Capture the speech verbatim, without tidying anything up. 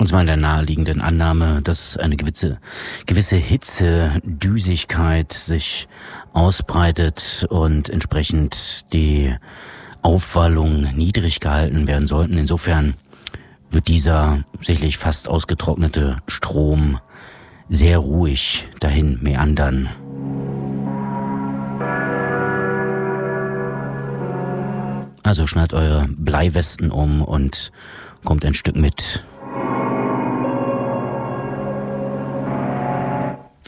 Und zwar in der naheliegenden Annahme, dass eine gewisse, gewisse Hitze, Düsigkeit sich ausbreitet und entsprechend die Aufwallung niedrig gehalten werden sollten. Insofern wird dieser sicherlich fast ausgetrocknete Strom sehr ruhig dahin meandern. Also schnallt eure Bleiwesten um und kommt ein Stück mit